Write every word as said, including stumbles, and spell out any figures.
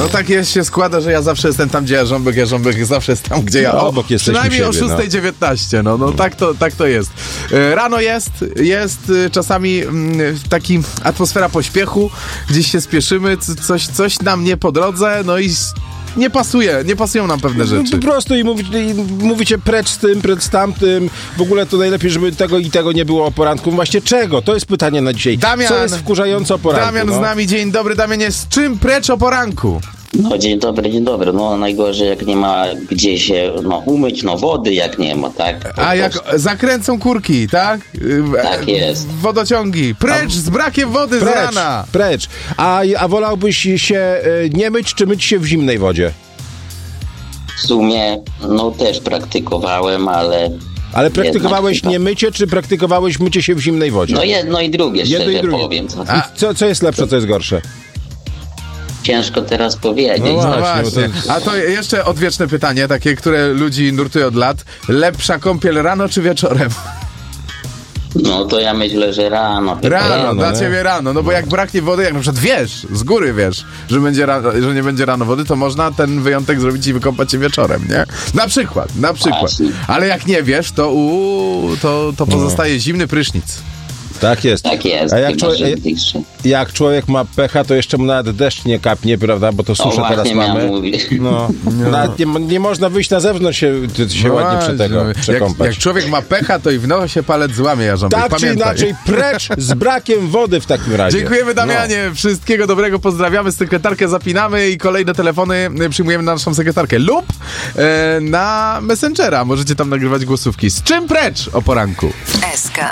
tak jest, się składa, że ja zawsze jestem tam, gdzie Jarząbek, Jarząbek zawsze jest tam, gdzie ja. No, obok jesteśmy przynajmniej siebie, o szósta dziewiętnaście, no, no, no tak, to, tak to jest. E, Rano jest, jest e, czasami mm, taki atmosfera pośpiechu, gdzieś się spieszymy, c- coś, coś nam nie po drodze, no i nie pasuje, nie pasują nam pewne rzeczy. No, po prostu i, mówi, i mówicie precz z tym, precz z tamtym. W ogóle to najlepiej, żeby tego i tego nie było o poranku. Właśnie czego? To jest pytanie na dzisiaj. Damian, Co jest wkurzające o poranku? Damian no? z nami, dzień dobry. Damianie, z czym precz o poranku? No dzień dobry, dzień dobry. No najgorzej jak nie ma gdzie się no, umyć, no wody jak nie ma, tak? Po A jak prostu. zakręcą kurki, tak? Tak jest. Wodociągi. Precz z brakiem wody z Precz, rana. precz. A, a wolałbyś się e, nie myć, czy myć się w zimnej wodzie? W sumie no też praktykowałem, ale... Ale praktykowałeś Jednak nie mycie, czy praktykowałeś mycie się w zimnej wodzie? No jedno i drugie, Jedno szczerze i drugie. powiem. Co? A co, co jest lepsze, co jest gorsze? Ciężko teraz powiedzieć. No No Właśnie, bo właśnie. to- A to jeszcze odwieczne pytanie, takie, które ludzi nurtuje od lat. Lepsza kąpiel rano czy wieczorem? No to ja myślę, że rano. Rano, Rano, dla nie? ciebie rano. No bo jak braknie wody, jak na przykład wiesz, z góry wiesz, że, będzie rano, że nie będzie rano wody, to można ten wyjątek zrobić i wykąpać się wieczorem, nie? Na przykład, na przykład. Właśnie. Ale jak nie wiesz, to uu, to, to pozostaje zimny prysznic. Tak jest. Tak jest. A jak, chyba, człowiek, że bliższe. jak człowiek ma pecha, to jeszcze mu nawet deszcz nie kapnie, prawda? Bo to O, suszę teraz właśnie miałem mamy. mówić. No, nawet nie, nie można wyjść na zewnątrz się, się No ładnie prze tego właśnie. przekąpać. Jak, jak człowiek ma pecha, to i w nowo się palec złamie, Jarząbek. Tak czy Pamiętaj. inaczej, precz z brakiem wody w takim razie. Dziękujemy, Damianie. No. Wszystkiego dobrego, pozdrawiamy. Sekretarkę zapinamy i kolejne telefony przyjmujemy na naszą sekretarkę lub e, na Messengera. Możecie tam nagrywać głosówki. Z czym precz o poranku? S K.